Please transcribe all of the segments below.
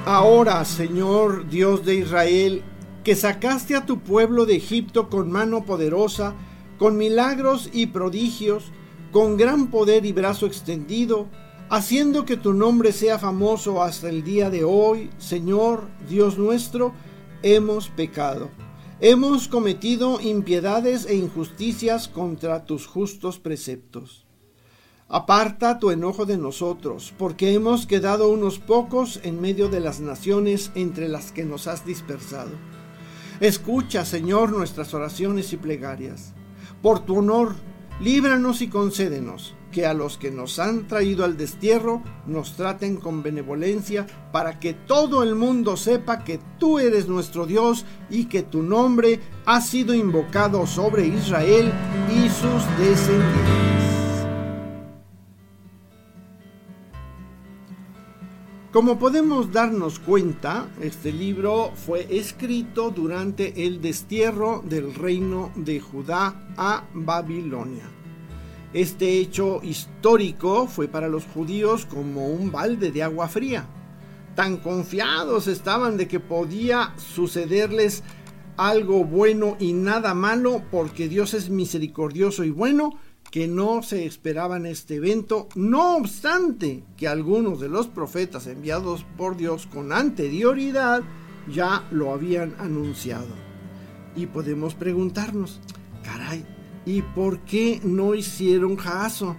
Ahora, Señor Dios de Israel, que sacaste a tu pueblo de Egipto con mano poderosa, con milagros y prodigios, con gran poder y brazo extendido, haciendo que tu nombre sea famoso hasta el día de hoy, Señor Dios nuestro, hemos pecado. Hemos cometido impiedades e injusticias contra tus justos preceptos. Aparta tu enojo de nosotros, porque hemos quedado unos pocos en medio de las naciones entre las que nos has dispersado. Escucha, Señor, nuestras oraciones y plegarias. Por tu honor, líbranos y concédenos que a los que nos han traído al destierro nos traten con benevolencia, para que todo el mundo sepa que tú eres nuestro Dios y que tu nombre ha sido invocado sobre Israel y sus descendientes. Como podemos darnos cuenta, este libro fue escrito durante el destierro del reino de Judá a Babilonia. Este hecho histórico fue para los judíos como un balde de agua fría. Tan confiados estaban de que podía sucederles algo bueno y nada malo, porque Dios es misericordioso y bueno, que no se esperaban este evento, no obstante que algunos de los profetas enviados por Dios con anterioridad ya lo habían anunciado. Y podemos preguntarnos, caray, ¿y por qué no hicieron caso?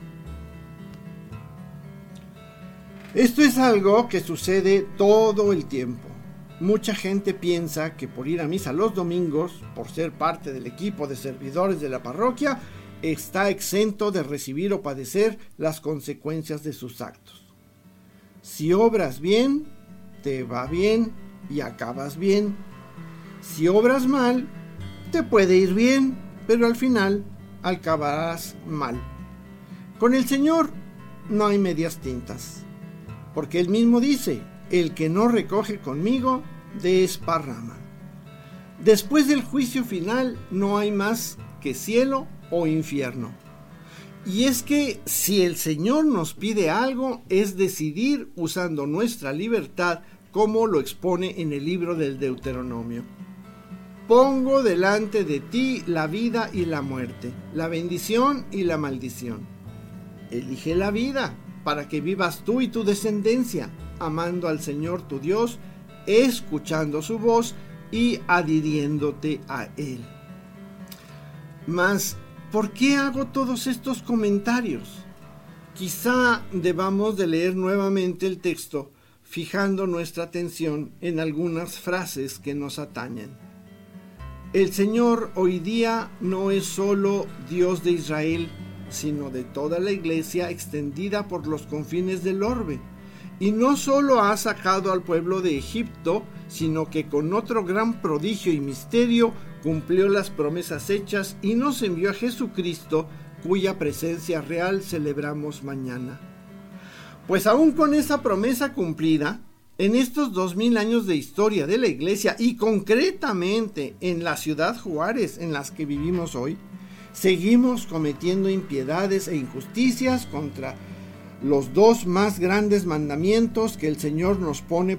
Esto es algo que sucede todo el tiempo. Mucha gente piensa que por ir a misa los domingos, por ser parte del equipo de servidores de la parroquia, está exento de recibir o padecer las consecuencias de sus actos. Si obras bien, te va bien y acabas bien. Si obras mal, te puede ir bien, pero al final acabarás mal. Con el Señor no hay medias tintas, porque Él mismo dice, el que no recoge conmigo, desparrama. Después del juicio final no hay más que cielo o infierno. Y es que si el Señor nos pide algo, es decidir usando nuestra libertad, como lo expone en el libro del Deuteronomio. Pongo delante de ti la vida y la muerte, la bendición y la maldición. Elige la vida para que vivas tú y tu descendencia, amando al Señor tu Dios, escuchando su voz y adhiriéndote a Él. Mas, ¿por qué hago todos estos comentarios? Quizá debamos de leer nuevamente el texto, fijando nuestra atención en algunas frases que nos atañen. El Señor hoy día no es solo Dios de Israel, sino de toda la iglesia extendida por los confines del orbe. Y no solo ha sacado al pueblo de Egipto, sino que con otro gran prodigio y misterio cumplió las promesas hechas y nos envió a Jesucristo, cuya presencia real celebramos mañana. Pues aún con esa promesa cumplida, en estos 2000 años de historia de la iglesia y concretamente en la ciudad Juárez en las que vivimos hoy, seguimos cometiendo impiedades e injusticias contra los dos más grandes mandamientos que el Señor nos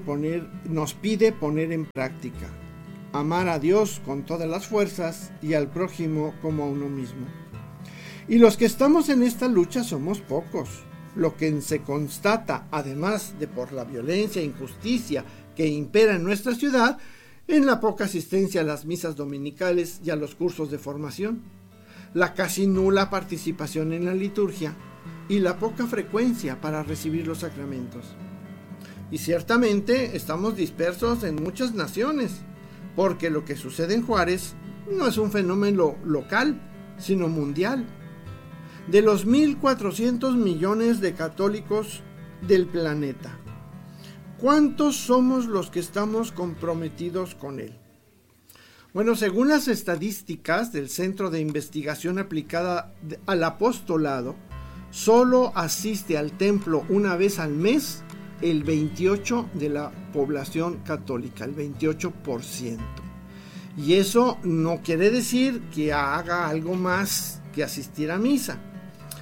pide poner en práctica: amar a Dios con todas las fuerzas y al prójimo como a uno mismo. Y los que estamos en esta lucha somos pocos, lo que se constata, además de por la violencia e injusticia que impera en nuestra ciudad, en la poca asistencia a las misas dominicales y a los cursos de formación, la casi nula participación en la liturgia y la poca frecuencia para recibir los sacramentos. Y ciertamente estamos dispersos en muchas naciones, porque lo que sucede en Juárez no es un fenómeno local, sino mundial. De los 1.400 millones de católicos del planeta, ¿cuántos somos los que estamos comprometidos con él? Bueno, según las estadísticas del Centro de Investigación Aplicada al Apostolado, solo asiste al templo una vez al mes el 28% de la población católica, el 28%. Y eso no quiere decir que haga algo más que asistir a misa.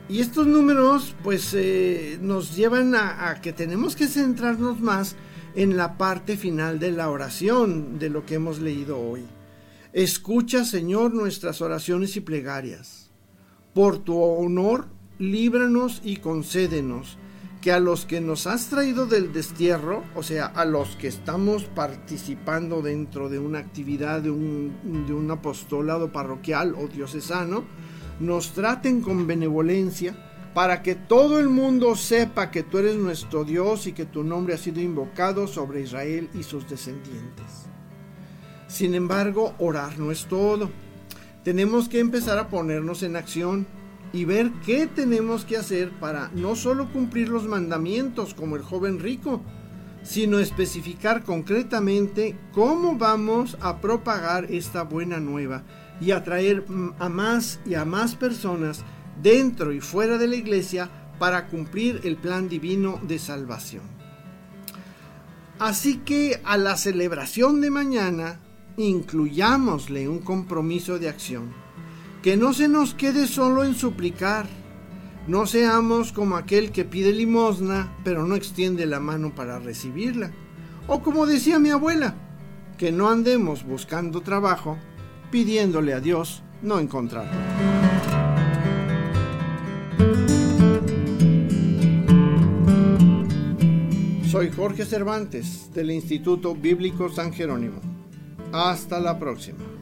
Y estos números pues nos llevan a que tenemos que centrarnos más en la parte final de la oración de lo que hemos leído hoy. Escucha, Señor, nuestras oraciones y plegarias. Por tu honor, líbranos y concédenos que a los que nos has traído del destierro, o sea, a los que estamos participando dentro de una actividad de un apostolado parroquial o diocesano, nos traten con benevolencia para que todo el mundo sepa que tú eres nuestro Dios y que tu nombre ha sido invocado sobre Israel y sus descendientes. Sin embargo, orar no es todo. Tenemos que empezar a ponernos en acción y ver qué tenemos que hacer para no solo cumplir los mandamientos como el joven rico, sino especificar concretamente cómo vamos a propagar esta buena nueva y atraer a más y a más personas dentro y fuera de la iglesia para cumplir el plan divino de salvación. Así que a la celebración de mañana incluyámosle un compromiso de acción, que no se nos quede solo en suplicar. No seamos como aquel que pide limosna pero no extiende la mano para recibirla, o como decía mi abuela, que no andemos buscando trabajo pidiéndole a Dios no encontrarlo. Soy Jorge Cervantes del Instituto Bíblico San Jerónimo. Hasta la próxima.